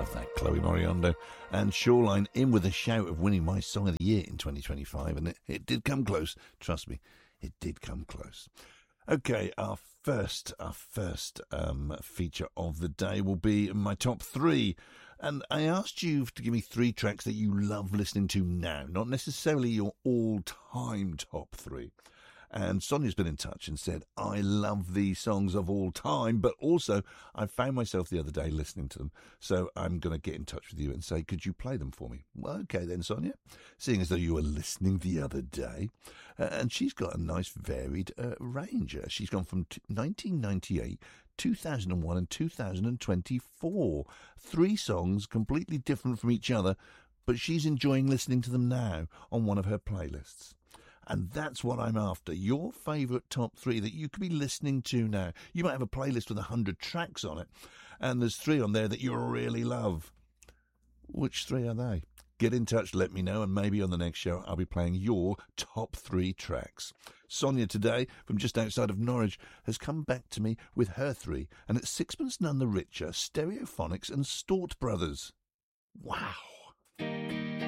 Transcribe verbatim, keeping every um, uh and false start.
Love that, Chloe Moriondo. And Shoreline in with a shout of winning my Song of the Year in twenty twenty-five. And it, it did come close. Trust me, it did come close. Okay, our first, our first um, feature of the day will be my top three. And I asked you to give me three tracks that you love listening to now, not necessarily your all-time top three. And Sonia's been in touch and said, I love these songs of all time, but also I found myself the other day listening to them. So I'm going to get in touch with you and say, could you play them for me? Well, okay then, Sonia, seeing as though you were listening the other day. Uh, and she's got a nice varied uh, range. Uh, she's gone from t- nineteen ninety-eight, two thousand one and two thousand twenty-four. Three songs completely different from each other, but she's enjoying listening to them now on one of her playlists. And that's what I'm after, your favourite top three that you could be listening to now. You might have a playlist with a hundred tracks on it, and there's three on there that you really love. Which three are they? Get in touch, let me know, and maybe on the next show I'll be playing your top three tracks. Sonia today, from just outside of Norwich, has come back to me with her three, and it's Sixpence None the Richer, Stereophonics and Stort Brothers. Wow.